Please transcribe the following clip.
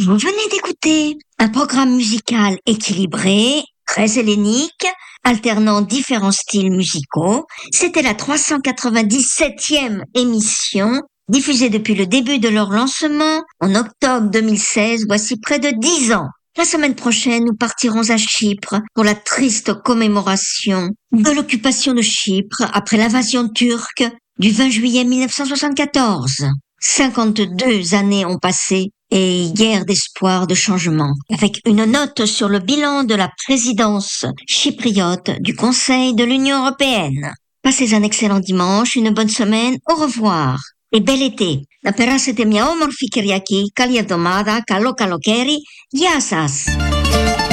Vous venez d'écouter un programme musical équilibré, très hellénique, alternant différents styles musicaux. C'était la 397e émission, diffusée depuis le début de leur lancement, en octobre 2016, voici près de 10 ans. La semaine prochaine, nous partirons à Chypre pour la triste commémoration de l'occupation de Chypre après l'invasion turque du 20 juillet 1974. 52 années ont passé et guère d'espoir de changement. Avec une note sur le bilan de la présidence chypriote du Conseil de l'Union européenne. Passez un excellent dimanche, une bonne semaine, au revoir et bel été. Να περάσετε μια όμορφη Κυριακή, καλή εβδομάδα, καλό καλοκαίρι, γεια σας!